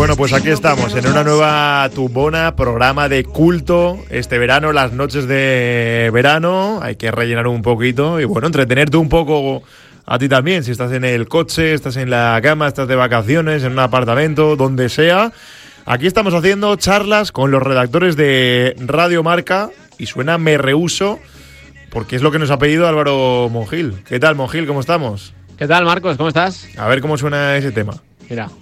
Bueno, pues aquí estamos, en una nueva tumbona, programa de culto. Este verano, las noches de verano, hay que rellenar un poquito y bueno, entretenerte un poco a ti también. Si estás en el coche, estás en la cama, estás de vacaciones, en un apartamento, donde sea. Aquí estamos haciendo charlas con los redactores de Radio Marca y suena Me Rehuso, porque es lo que nos ha pedido Álvaro Mongil. ¿Qué tal, Mongil? ¿Cómo estamos? ¿Qué tal, Marcos? ¿Cómo estás? A ver cómo suena ese tema. Mira.